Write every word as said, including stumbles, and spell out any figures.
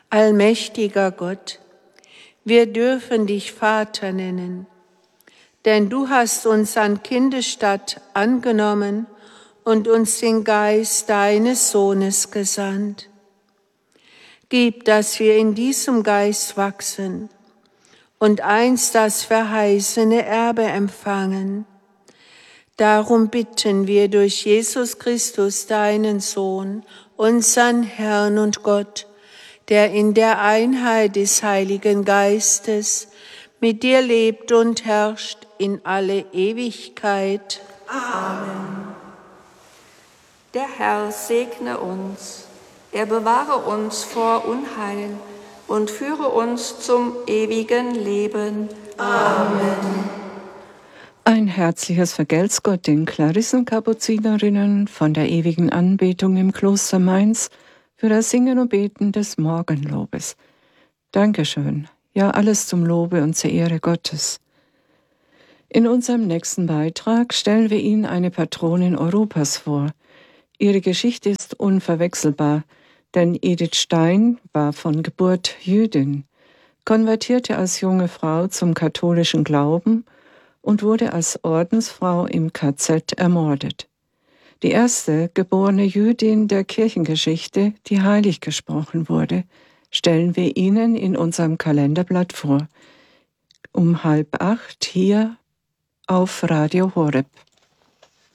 Allmächtiger Gott, wir dürfen dich Vater nennen, denn du hast uns an Kindesstatt angenommen und uns den Geist deines Sohnes gesandt. Gib, dass wir in diesem Geist wachsen und einst das verheißene Erbe empfangen. Darum bitten wir durch Jesus Christus, deinen Sohn, unseren Herrn und Gott, der in der Einheit des Heiligen Geistes mit dir lebt und herrscht in alle Ewigkeit. Amen. Der Herr segne uns, er bewahre uns vor Unheil und führe uns zum ewigen Leben. Amen. Ein herzliches Vergelt's Gott den Klarissenkapuzinerinnen von der ewigen Anbetung im Kloster Mainz für das Singen und Beten des Morgenlobes. Dankeschön. Ja, alles zum Lobe und zur Ehre Gottes. In unserem nächsten Beitrag stellen wir Ihnen eine Patronin Europas vor. Ihre Geschichte ist unverwechselbar, denn Edith Stein war von Geburt Jüdin, konvertierte als junge Frau zum katholischen Glauben und wurde als Ordensfrau im K Z ermordet. Die erste geborene Jüdin der Kirchengeschichte, die heilig gesprochen wurde, stellen wir Ihnen in unserem Kalenderblatt vor. Um halb acht hier auf Radio Horeb.